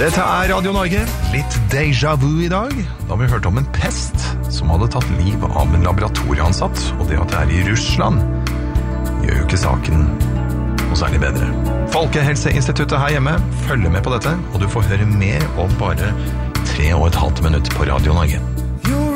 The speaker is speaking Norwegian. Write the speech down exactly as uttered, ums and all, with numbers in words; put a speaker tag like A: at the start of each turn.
A: Dette er Radio Norge. Litt déjà vu i dag. Da har vi hørt om en pest som hadde tatt liv av en laboratorieansatt, og det at det er i Russland gjør jo ikke saken noe særlig bedre. Folkehelseinstituttet her hjemme følger med på dette, og du får høre mer om bare tre og et halvt minutt på Radio Norge.